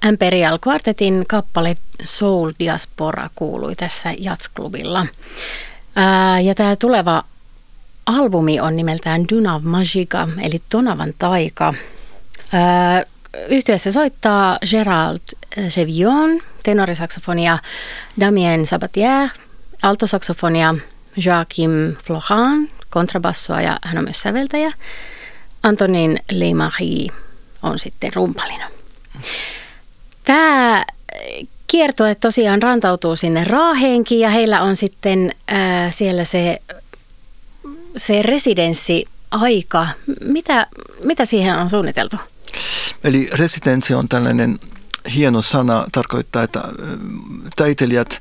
Imperial Quartetin kappale Soul Diaspora kuului tässä jazzklubilla. Ja tämä tuleva albumi on nimeltään Dunav Magica, eli Tonavan taika. Yhtyeessä soittaa Gérald Chevillon, tenorisaksofonia, Damien Sabatier, altosaksofonia, Joachim Flohan, kontrabassoa ja hän on myös säveltäjä. Antonin Leimarie on sitten rumpalina. Tämä kiertue tosiaan rantautuu sinne Raaheenkin ja heillä on sitten siellä se residenssiaika. Mitä siihen on suunniteltu? Eli residenssi on tällainen hieno sana, tarkoittaa, että taiteilijat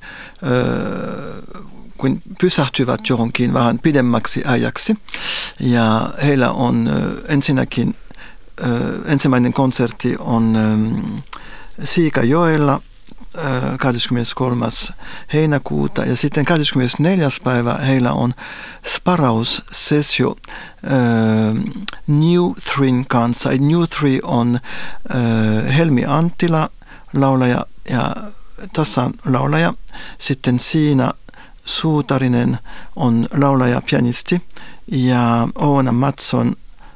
kun pysähtyvät johonkin vähän pidemmäksi ajaksi. Ja heillä on ensinnäkin ensimmäinen konsertti on Siikajoella 23. heinäkuuta ja sitten 24. päivä heillä on sparaussessio New Thrin kanssa. New Three on Helmi Anttila, laulaja ja tassan laulaja. Sitten Siina Suutarinen on laulaja, pianisti ja Oona Matson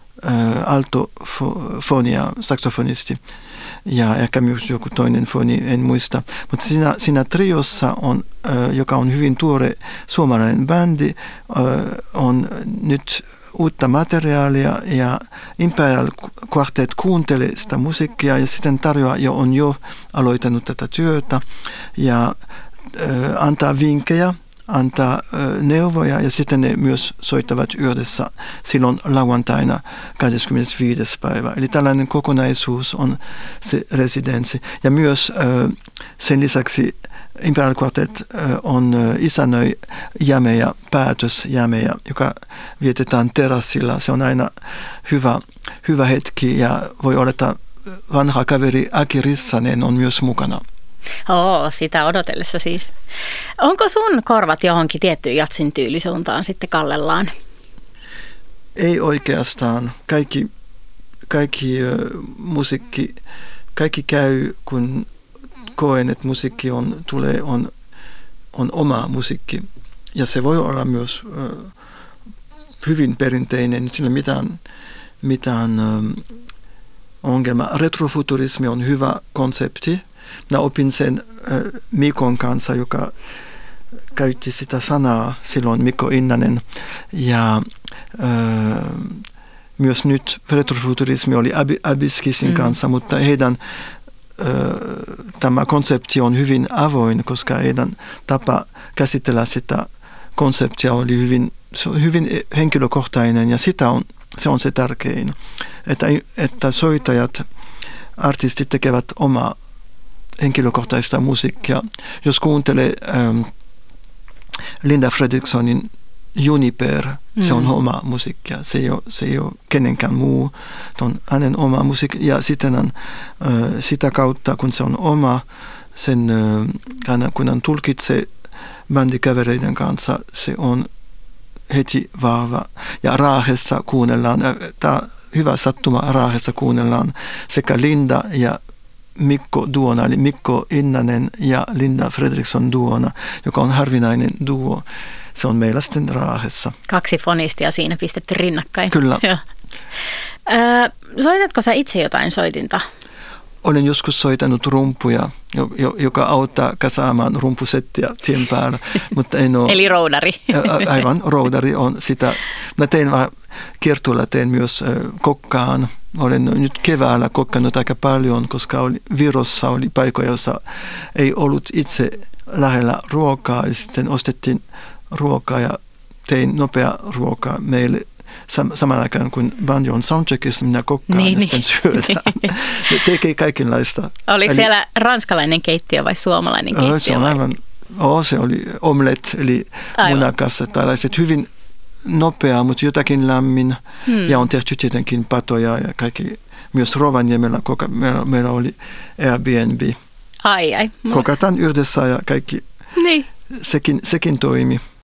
altofonia, saksofonisti ja ehkä myös joku toinen foni, en muista. Mutta siinä triossa on, joka on hyvin tuore suomalainen bändi, on nyt uutta materiaalia ja Imperial Quartet kuuntelee sitä musiikkia ja sitten tarjoaa on jo aloittanut tätä työtä ja antaa vinkkejä, antaa neuvoja ja sitten ne myös soittavat yhdessä silloin lauantaina 25. päivä. Eli tällainen kokonaisuus on se residenssi. Ja myös sen lisäksi Imperial Quartet on isännöi jämeä, päätösjämeä, joka vietetään terassilla. Se on aina hyvä hetki ja voi olettaa vanha kaveri Aki Rissanen on myös mukana. Sitä odotellessa siis. Onko sun korvat johonkin tiettyyn jatsin tyylisuuntaan sitten kallellaan? Ei oikeastaan. Kaikki musiikki, kaikki käy, kun koen, että musiikki on oma musiikki. Ja se voi olla myös hyvin perinteinen, sillä mitään ongelma. Retrofuturismi on hyvä konsepti. Mä opin sen Mikon kanssa, joka käytti sitä sanaa silloin, Mikko Innanen. Ja myös nyt retrofuturismi oli Abiskisin kanssa, mutta heidän tämä konsepti on hyvin avoin, koska heidän tapa käsitellä sitä konseptia oli hyvin henkilökohtainen ja se on se tärkein, että soittajat, artistit tekevät omaa henkilökohtaista musiikkia. Jos kuuntelee Linda Fredrikssonin Juniper, se on oma musiikkia. Se ei ole kenenkään muu. Se on hänen oma musiikki. Ja sitten sitä kautta, kun se on oma, kun hän tulkitsee bändikavereiden kanssa, se on heti vahva. Ja Raahessa kuunnellaan, tämä hyvä sattuma Raahessa kuunnellaan sekä Linda ja Mikko duona, eli Mikko Innanen ja Linda Fredriksson duona, joka on harvinainen duo. Se on meillä sitten Raahessa. 2 fonistia siinä pistetty rinnakkain. Kyllä. Soitatko sä itse jotain soitinta? Olen joskus soitanut rumpuja, joka auttaa kasaamaan rumpusettia tien päällä, mutta en ole. Eli roudari. Aivan, roudari on sitä. Mä kiertueella teen myös kokkaan. Olen nyt keväällä kokkannut aika paljon, koska Virossa oli paikkoja, jossa ei ollut itse lähellä ruokaa. Eli sitten ostettiin ruokaa ja tein nopea ruokaa meille. Samaan aikaan kun bändi on soundcheckissa, minä kokkaan ja sitten syödään. Tekee kaikenlaista. Oliko siellä ranskalainen keittiö vai suomalainen keittiö? Se on aivan, se oli omelet, eli munakassa, tällaiset hyvin nopea, mutta jotakin lämmin. Ja on tehty tietenkin patoja ja kaikki. Myös Rovaniemellä meillä oli Airbnb. Ai. Kokataan yhdessä ja kaikki. Niin. Sekin toimi.